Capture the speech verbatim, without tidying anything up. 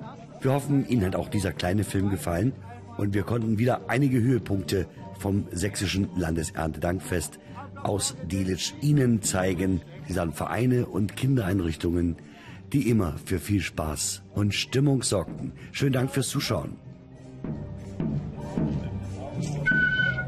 Wir hoffen, Ihnen hat auch dieser kleine Film gefallen und wir konnten wieder einige Höhepunkte vom sächsischen Landeserntedankfest aus Delitzsch Ihnen zeigen. Sie sahen Vereine und Kindereinrichtungen, die immer für viel Spaß und Stimmung sorgten. Schönen Dank fürs Zuschauen.